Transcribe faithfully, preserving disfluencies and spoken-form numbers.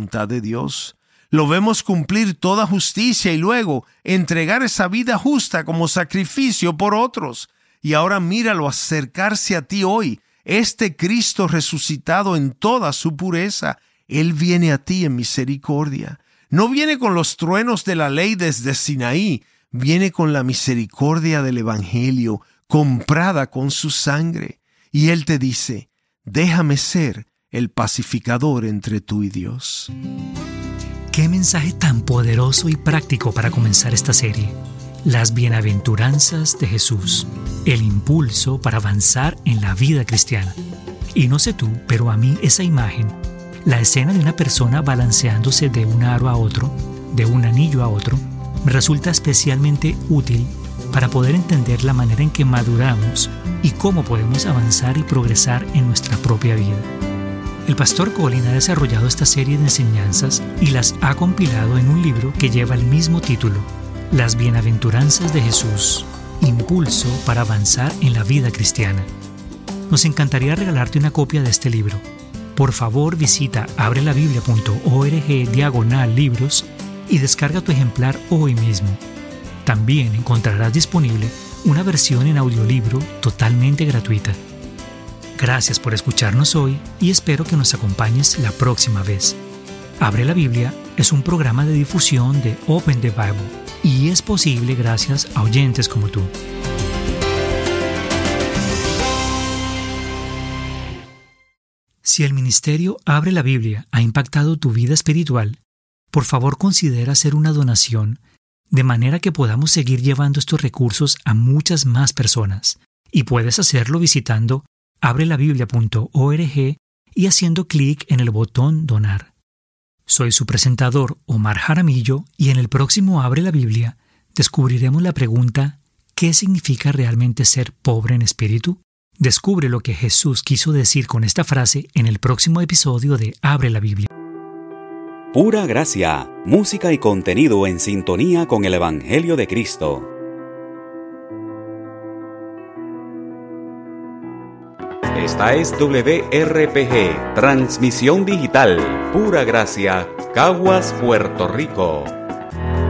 voluntad de Dios. Lo vemos cumplir toda justicia y luego entregar esa vida justa como sacrificio por otros. Y ahora míralo acercarse a ti hoy, este Cristo resucitado en toda su pureza. Él viene a ti en misericordia. No viene con los truenos de la ley desde Sinaí, viene con la misericordia del Evangelio, comprada con su sangre. Y Él te dice, déjame ser el pacificador entre tú y Dios. ¡Qué mensaje tan poderoso y práctico para comenzar esta serie! Las bienaventuranzas de Jesús, el impulso para avanzar en la vida cristiana. Y no sé tú, pero a mí esa imagen, la escena de una persona balanceándose de un aro a otro, de un anillo a otro, me resulta especialmente útil para poder entender la manera en que maduramos y cómo podemos avanzar y progresar en nuestra propia vida. El pastor Colin ha desarrollado esta serie de enseñanzas y las ha compilado en un libro que lleva el mismo título, Las bienaventuranzas de Jesús, impulso para avanzar en la vida cristiana. Nos encantaría regalarte una copia de este libro. Por favor, visita abrelabiblia punto org diagonal libros y descarga tu ejemplar hoy mismo. También encontrarás disponible una versión en audiolibro totalmente gratuita. Gracias por escucharnos hoy y espero que nos acompañes la próxima vez. Abre la Biblia es un programa de difusión de Open the Bible y es posible gracias a oyentes como tú. Si el ministerio Abre la Biblia ha impactado tu vida espiritual, por favor considera hacer una donación de manera que podamos seguir llevando estos recursos a muchas más personas. Y puedes hacerlo visitando abrelabiblia punto org y haciendo clic en el botón Donar. Soy su presentador, Omar Jaramillo, y en el próximo Abre la Biblia descubriremos la pregunta ¿qué significa realmente ser pobre en espíritu? Descubre lo que Jesús quiso decir con esta frase en el próximo episodio de Abre la Biblia. Pura gracia, música y contenido en sintonía con el Evangelio de Cristo. Esta es W R P G, transmisión digital, Pura Gracia, Caguas, Puerto Rico.